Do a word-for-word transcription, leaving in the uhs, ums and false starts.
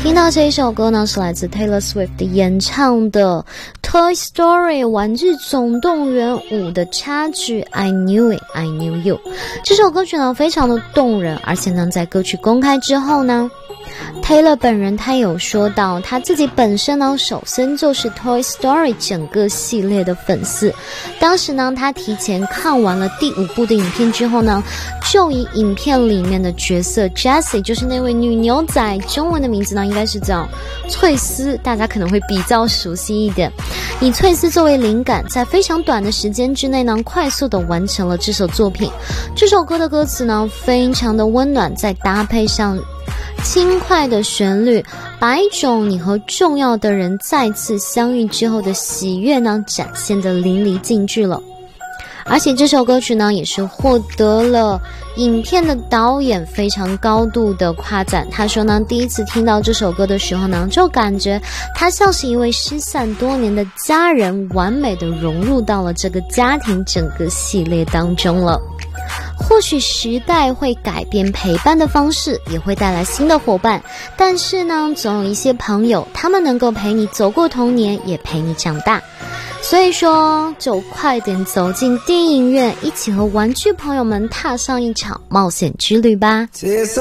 听到这一首歌呢，是来自 Taylor Swift 演唱的 Toy Story 玩具总动员五的插曲 I Knew It, I Knew You。 这首歌曲呢非常的动人，而且呢在歌曲公开之后呢，Taylor 本人他有说到，他自己本身呢首先就是 Toy Story 整个系列的粉丝。当时呢，他提前看完了第五部的影片之后呢，就以影片里面的角色 Jessie， 就是那位女牛仔，中文的名字呢应该是叫翠丝，大家可能会比较熟悉一点。以翠丝作为灵感，在非常短的时间之内呢，快速的完成了这首作品。这首歌的歌词呢，非常的温暖，再搭配上轻快的旋律，把一种你和重要的人再次相遇之后的喜悦呢，展现得淋漓尽致了。而且这首歌曲呢，也是获得了影片的导演非常高度的夸赞。他说呢，第一次听到这首歌的时候呢，就感觉他像是一位失散多年的家人，完美的融入到了这个家庭整个系列当中了。或许时代会改变陪伴的方式，也会带来新的伙伴，但是呢，总有一些朋友，他们能够陪你走过童年，也陪你长大。所以说，就快点走进电影院，一起和玩具朋友们踏上一场冒险之旅吧。